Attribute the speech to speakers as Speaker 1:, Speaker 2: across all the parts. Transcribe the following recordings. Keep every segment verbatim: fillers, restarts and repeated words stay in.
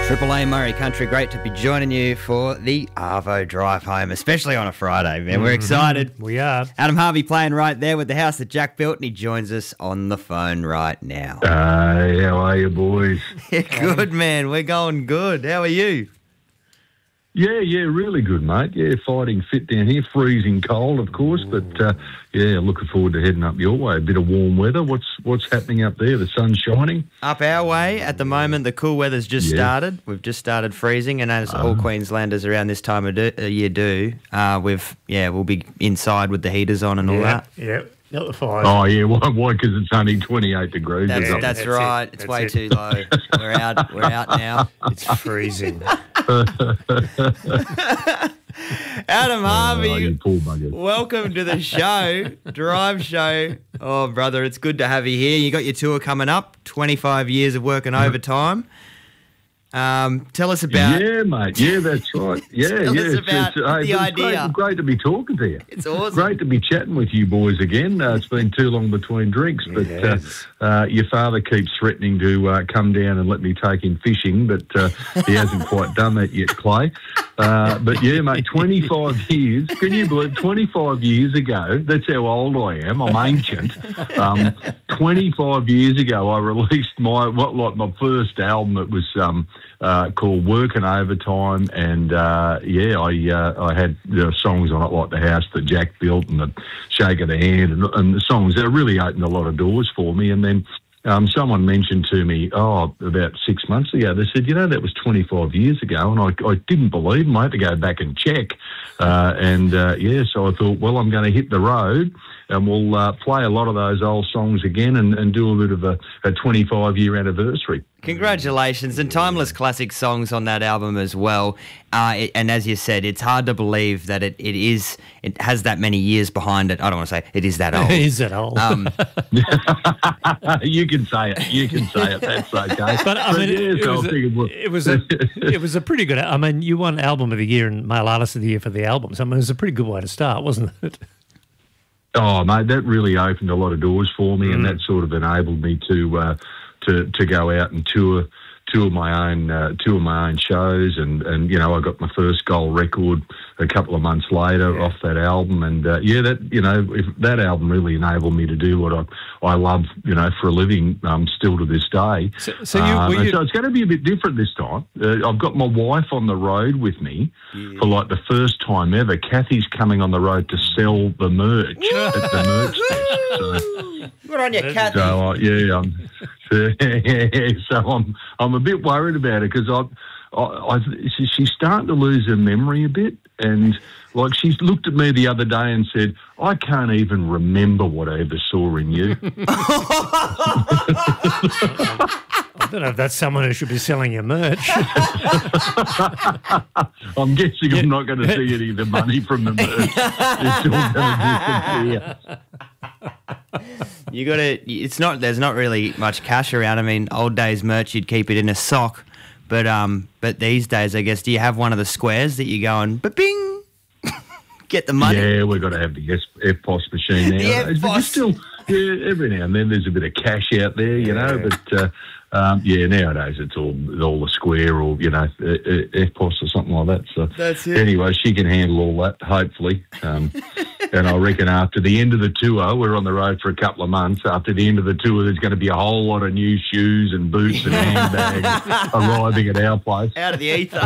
Speaker 1: Triple A Murray Country, great to be joining you for the Arvo drive home, especially on a Friday, man. We're excited.
Speaker 2: Mm-hmm. We are.
Speaker 1: Adam Harvey playing right there with the house that Jack built, and he joins us on the phone right now.
Speaker 3: Hey, how are you, boys?
Speaker 1: Yeah, good, man. We're going good. How are you?
Speaker 3: Yeah, yeah, really good, mate. Yeah, fighting fit down here, freezing cold, of course, but uh, yeah, looking forward to heading up your way. A bit of warm weather. What's what's happening up there? The sun's shining.
Speaker 1: Up our way at the moment, the cool weather's just
Speaker 3: Yeah.
Speaker 1: started. We've just started freezing, and as all Queenslanders around this time of do, uh, year do, uh, we've yeah, we'll be inside with the heaters on and all
Speaker 2: Yeah,
Speaker 1: that.
Speaker 2: yeah. Got the fire.
Speaker 3: Oh, yeah, why? Why? Because it's only twenty-eight degrees.
Speaker 1: That's,
Speaker 3: or something.
Speaker 1: that's,
Speaker 2: That's
Speaker 1: right.
Speaker 2: it.
Speaker 1: It's
Speaker 2: That's
Speaker 1: way
Speaker 2: it.
Speaker 1: too low. We're out. We're out now.
Speaker 2: It's freezing.
Speaker 1: Adam
Speaker 3: Oh,
Speaker 1: Harvey,
Speaker 3: you poor bugger.
Speaker 1: welcome to the show, Drive Show. Oh, brother, it's good to have you here. You got your tour coming up, twenty-five years of working overtime. Um, tell us about
Speaker 3: Yeah, mate. Yeah, that's right. Yeah,
Speaker 1: Tell
Speaker 3: yeah.
Speaker 1: us about the
Speaker 3: but it's
Speaker 1: idea.
Speaker 3: Great, great to be talking to you.
Speaker 1: It's awesome.
Speaker 3: Great to be chatting with you boys again. Uh, it's been too long between drinks, but uh,
Speaker 2: Yes.
Speaker 3: uh, your father keeps threatening to uh, come down and let me take him fishing, but uh, he hasn't quite done that yet, Clay. Uh, but yeah, mate, twenty-five years. Can you believe twenty-five years ago? That's how old I am. I'm ancient. Um, twenty-five years ago, I released my what like my first album. It was um, uh, called Working Overtime, and uh, yeah, I uh, I had uh, songs on it like The House That Jack Built and The Shake of the Hand, and, and the songs that really opened a lot of doors for me. And then um, someone mentioned to me, oh, about six months ago, they said, you know, that was twenty-five years ago, and I, I didn't believe them. I had to go back and check, uh, and uh, yeah, so I thought, well, I'm going to hit the road. And we'll uh, play a lot of those old songs again and, and do a bit of a, a twenty-five year anniversary.
Speaker 1: Congratulations, and timeless classic songs on that album as well. Uh, it, and as you said, it's hard to believe that it, it is it has that many years behind it. I don't want to say it is that old.
Speaker 2: Is it old?
Speaker 1: Um,
Speaker 3: You can say it. You can say it. That's okay.
Speaker 2: But I mean,
Speaker 3: yeah,
Speaker 2: it,
Speaker 3: so I
Speaker 2: was a,
Speaker 3: figured, well-
Speaker 2: it was a it was a pretty good. I mean, you won Album of the Year and Male Artist of the Year for the albums. I mean, it was a pretty good way to start, wasn't it?
Speaker 3: Oh, mate, that really opened a lot of doors for me,
Speaker 2: Mm.
Speaker 3: and that sort of enabled me to uh, to to go out and tour tour my own uh, tour my own shows, and, and you know, I got my first gold record a couple of months later
Speaker 2: Yeah.
Speaker 3: off that album, and uh, yeah, that you know, if that album really enabled me to do what I I love, you know, for a living, um, still to this day.
Speaker 2: So, so you,
Speaker 3: Um,
Speaker 2: were
Speaker 3: and
Speaker 2: you
Speaker 3: so it's going to be a bit different this time. Uh, I've got my wife on the road with me for like the first time ever. Kathy's coming on the road to sell the merch at the merch stand. So,
Speaker 1: good on you, Kathy.
Speaker 3: so uh, yeah, um, so I'm I'm a bit worried about it because I. I, I, she- she's starting to lose her memory a bit, and like she's looked at me the other day and said, "I can't even remember what I ever saw in you."
Speaker 2: I don't know if that's someone who should be selling your merch.
Speaker 3: I'm guessing I'm not going to see any of the money from the merch. It's all going to disappear.
Speaker 1: You got to. It's not. There's not really much cash around. I mean, old days merch, you'd keep it in a sock, but um, but these days, I guess, do you have one of the squares that you go and ba-bing, get the money?
Speaker 3: Yeah, we've got to have the F P O S machine now.
Speaker 1: The F P O S.
Speaker 3: But still, yeah, every now and then there's a bit of cash out there, you know.
Speaker 2: Yeah.
Speaker 3: But uh, um, yeah, nowadays it's all all the square or you know uh, uh, F P O S or something like that. So
Speaker 1: That's it.
Speaker 3: anyway, she can handle all that hopefully. Um, and I reckon after the end of the tour, we're on the road for a couple of months. After the end of the tour, there's going to be a whole lot of new shoes and boots and handbags arriving at our place.
Speaker 1: Out of the ether.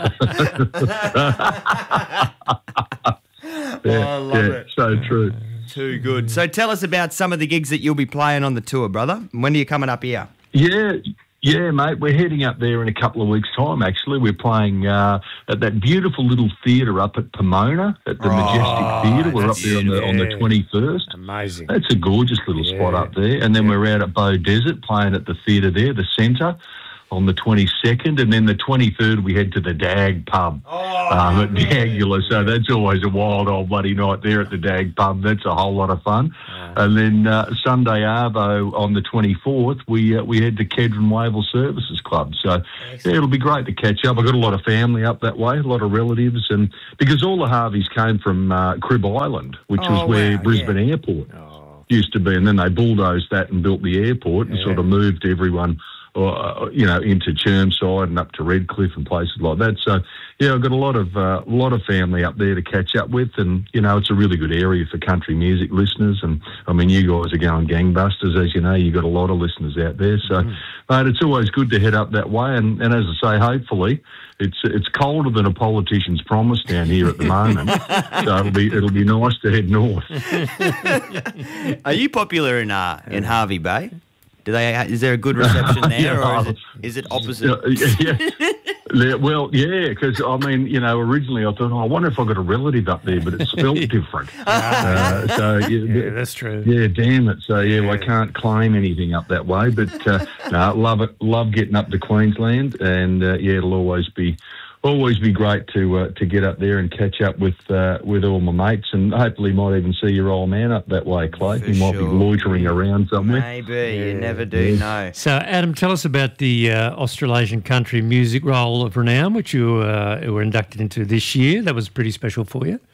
Speaker 3: Yeah,
Speaker 1: I love
Speaker 3: yeah,
Speaker 1: it.
Speaker 3: so true.
Speaker 1: Too good. So tell us about some of the gigs that you'll be playing on the tour, brother. When are you coming up here?
Speaker 3: Yeah, yeah, mate. We're heading up there in a couple of weeks' time, actually. We're playing uh, at that beautiful little theatre up at Pomona, at the
Speaker 1: Oh,
Speaker 3: Majestic Theatre. We're up
Speaker 2: that's
Speaker 3: there on the, on the
Speaker 2: it.
Speaker 3: twenty-first.
Speaker 2: Amazing.
Speaker 3: That's a gorgeous little spot
Speaker 2: Yeah.
Speaker 3: up there. And then we're out at Bow Desert playing at the theatre there, the centre, on the twenty-second. And then the twenty-third, we head to the Dag pub um, at Dagula. So that's always a wild old bloody night there at the Dag pub. That's a whole lot of fun. And then uh, Sunday Arvo on the twenty-fourth, we uh, we head to Kedron Wavell Services Club. So yeah, it'll be great to catch up. I've got a lot of family up that way, a lot of relatives, and because all the Harveys came from uh, Crib Island, which
Speaker 1: Oh,
Speaker 3: was where
Speaker 1: wow,
Speaker 3: Brisbane Airport used to be, and then they bulldozed that and built the airport and
Speaker 2: Yeah.
Speaker 3: sort of moved everyone or you know, into Chermside and up to Redcliffe and places like that. So yeah, I've got a lot of uh, a lot of family up there to catch up with, and you know, it's a really good area for country music listeners. And I mean, you guys are going gangbusters, as you know. You've got a lot of listeners out there, so mm. but it's always good to head up that way. And, and as I say, hopefully, it's it's colder than a politician's promise down here at the moment, so it'll be it'll be nice to head north.
Speaker 1: Are you popular in uh, in Hervey Bay? Do they? Is there a good reception there, yeah, or is it, is it opposite?
Speaker 3: Uh, yeah. Yeah, well, yeah, because, I mean, you know, originally I thought, oh, I wonder if I've got a relative up there, but it's spelled different. Uh, so yeah,
Speaker 2: yeah, that's true.
Speaker 3: Yeah, damn it. So, yeah, yeah. Well, I can't claim anything up that way, but uh, no, love it. Love getting up to Queensland, and, uh, yeah, it'll always be always be great to uh, to get up there and catch up with uh, with all my mates, and hopefully might even see your old man up that way, Clay.
Speaker 1: For
Speaker 3: he might
Speaker 1: sure.
Speaker 3: be loitering around somewhere.
Speaker 1: Maybe. Yeah. You never do know.
Speaker 2: So, Adam, tell us about the uh, Australasian Country Music Roll of Renown, which you uh, were inducted into this year. That was pretty special for you.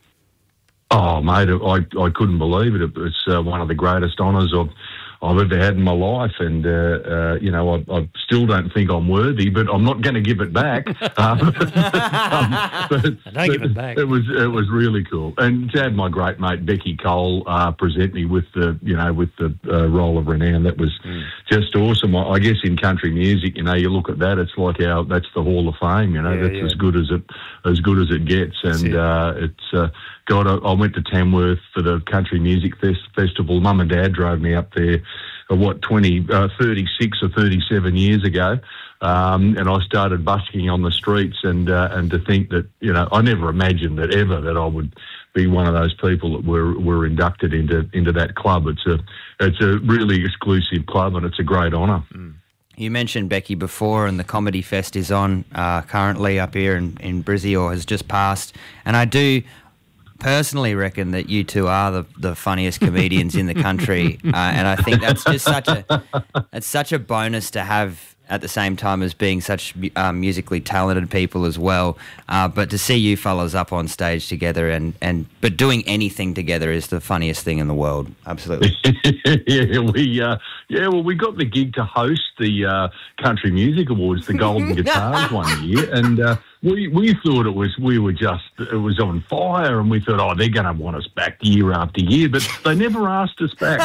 Speaker 3: Oh, mate, I, I couldn't believe it. It's uh, one of the greatest honours I've, I've ever had in my life. And, uh, uh, you know, I, I still don't think I'm worthy, but I'm not going to give it back. um, um, but,
Speaker 2: don't give it back.
Speaker 3: It was, it was really cool. And to have my great mate Becky Cole uh, present me with the, you know, with the uh, Roll of Renown, that was mm. just awesome. I, I guess in country music, you know, you look at that, it's like our, that's the Hall of Fame, you know, yeah, that's yeah. as good as it, as good as it gets. And it. Uh, it's, uh, God, I, I went to Tamworth for the Country Music Fest, Festival. Mum and Dad drove me up there, uh, what, twenty, uh, thirty-six or thirty-seven years ago. Um, and I started busking on the streets, and uh, and to think that, you know, I never imagined that ever that I would be one of those people that were were inducted into into that club. It's a it's a really exclusive club, and it's a great honour. Mm.
Speaker 1: You mentioned Becky before, and the Comedy Fest is on uh, currently up here in, in Brizzy, or has just passed. And I do personally reckon that you two are the, the funniest comedians in the country, uh, and I think that's just such a it's such a bonus to have at the same time as being such um, musically talented people as well. Uh, but to see you fellas up on stage together and, and but doing anything together is the funniest thing in the world. Absolutely.
Speaker 3: yeah, we uh, yeah, well, we got the gig to host the uh, Country Music Awards, the Golden Guitars one year, and uh, we we thought it was we were just it was on fire, and we thought, oh, they're going to want us back year after year, but they never asked us back.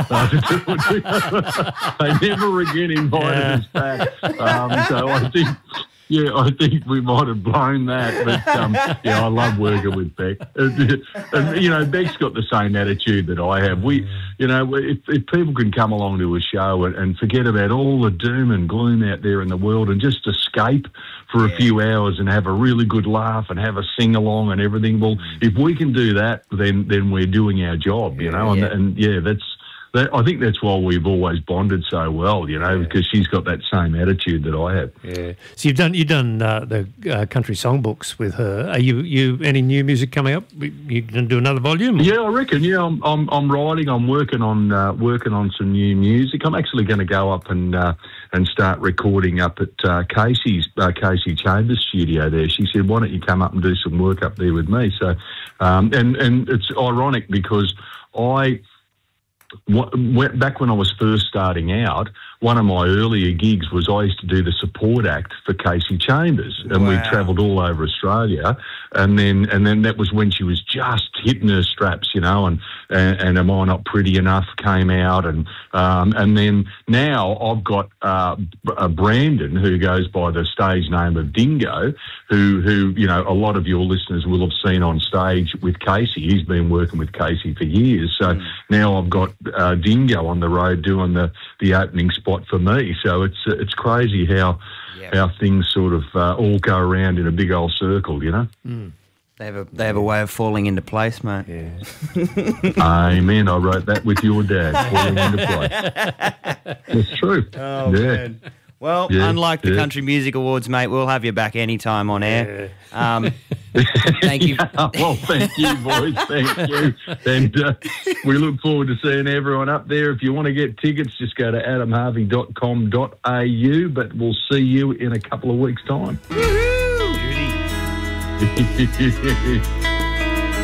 Speaker 3: They never again invited yeah. us back. Um, so I think, yeah, I think we might have blown that. But um, yeah, I love working with Beck. And, you know, Beck's got the same attitude that I have. We, you know, if, if people can come along to a show and, and forget about all the doom and gloom out there in the world and just escape for a few hours and have a really good laugh and have a sing along and everything. Well, if we can do that, then then we're doing our job, you know. And,
Speaker 1: yeah.
Speaker 3: and yeah, that's. That, I think that's why we've always bonded so well, you know, yeah. because she's got that same attitude that I have.
Speaker 2: Yeah. So you've done you've done uh, the uh, country songbooks with her. Are you you any new music coming up? You going to do another volume? Or?
Speaker 3: Yeah, I reckon. Yeah, I'm I'm, I'm writing. I'm working on uh, working on some new music. I'm actually going to go up and uh, and start recording up at uh, Casey's uh, Casey Chambers studio there. She said, "Why don't you come up and do some work up there with me?" So, um, and and it's ironic because I. What, back when I was first starting out, one of my earlier gigs was I used to do the support act for Casey Chambers, and wow. we travelled all over Australia. And then, and then that was when she was just hitting her straps, you know. And and, and Am I Not Pretty Enough came out, and um, and then now I've got uh, uh, Brandon, who goes by the stage name of Dingo, who who you know a lot of your listeners will have seen on stage with Casey. He's been working with Casey for years, so mm. now I've got uh, Dingo on the road doing the the opening spot for me. So it's uh, it's crazy how yep. how things sort of uh, all go around in a big old circle, you know.
Speaker 1: Mm. They have a they have a way of falling into place, mate.
Speaker 2: Yeah.
Speaker 3: Amen. I wrote that with your dad, falling into place. It's true.
Speaker 1: Oh
Speaker 3: yeah.
Speaker 1: man. Well,
Speaker 3: yeah,
Speaker 1: unlike the
Speaker 3: yeah.
Speaker 1: Country Music Awards, mate, we'll have you back anytime on air. Yeah. Um, thank you.
Speaker 3: Well, thank you, boys. Thank you. And uh, we look forward to seeing everyone up there. If you want to get tickets, just go to adam harvey dot com dot a u. But we'll see you in a couple of weeks' time.
Speaker 1: Woohoo!
Speaker 3: Beauty.